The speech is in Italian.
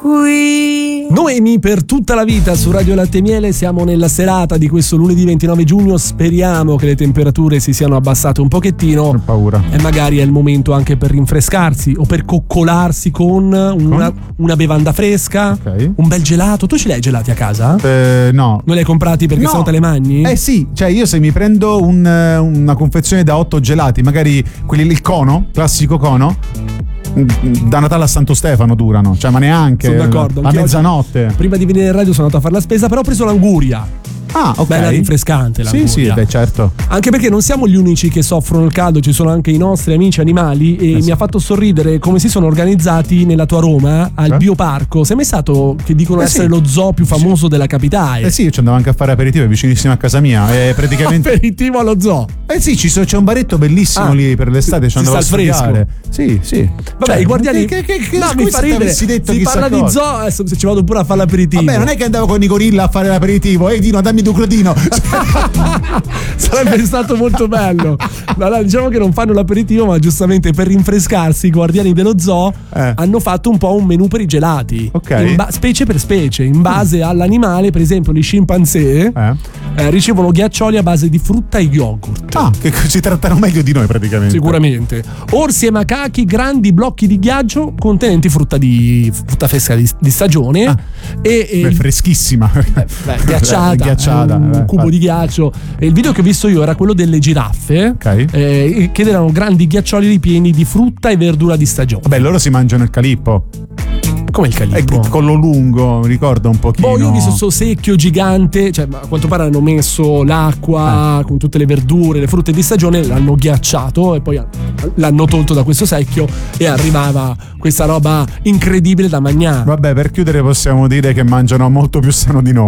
qui. Noemi per tutta la vita su Radio Latte e Miele. Siamo nella serata di questo lunedì 29 giugno. Speriamo che le temperature si siano abbassate un pochettino. Ho paura. E magari è il momento anche per rinfrescarsi o per coccolarsi con una bevanda fresca, Ok. un bel gelato. Tu ce li hai gelati a casa? No. Non li hai comprati perché No. sennò te le mangi? Sì, cioè io se mi prendo una confezione da 8 gelati, magari quelli il cono, classico cono, da Natale a Santo Stefano durano, cioè ma neanche Sono d'accordo. a Anch'io mezzanotte. Prima di venire in radio sono andato a fare la spesa, però ho preso l'anguria. Ah, ok. Bella rinfrescante l'anguria. Sì, beh, certo. Anche perché non siamo gli unici che soffrono il caldo, ci sono anche i nostri amici animali e mi ha fatto sorridere come si sono organizzati nella tua Roma al bioparco. Sei mai stato, che dicono essere sì. lo zoo più famoso della capitale? Sì, io ci andavo anche a fare aperitivo, è vicinissimo a casa mia. È praticamente. Aperitivo allo zoo. Sì, c'è un baretto bellissimo lì per l'estate, ci andavo a sta al fresco. studiare. Sì. Vabbè, Cioè, i guardiani. no, mi fa ridere. Detto Si chissà parla di cosa. zoo, adesso ci vado pure a fare l'aperitivo. Vabbè, non è che andavo con i gorilla a fare l'aperitivo. Dino, dammi due crodino. Sarebbe stato molto bello. Allora, diciamo che non fanno l'aperitivo, ma giustamente per rinfrescarsi i guardiani dello zoo hanno fatto un po' un menù per i gelati. Ok. Specie per specie, in base all'animale. Per esempio gli scimpanzé ricevono ghiaccioli a base di frutta e yogurt. Ah, che ci trattano meglio di noi praticamente. Sicuramente. Orsi e macachi, grandi blocchi di ghiaccio contenenti frutta fresca di stagione. Beh, freschissima. Ghiacciata, un cubo di ghiaccio. E il video che ho visto io era quello delle giraffe, che erano grandi ghiaccioli ripieni di frutta e verdura di stagione. Vabbè, loro si mangiano il calippo. Come il calippo? Collo lungo, mi ricordo un pochino. Io ho visto questo secchio gigante, cioè a quanto pare hanno messo l'acqua con tutte le verdure, le frutte di stagione, l'hanno ghiacciato e poi l'hanno tolto da questo secchio e arrivava questa roba incredibile da mangiare. Vabbè, per chiudere possiamo dire che mangiano molto più sano di noi.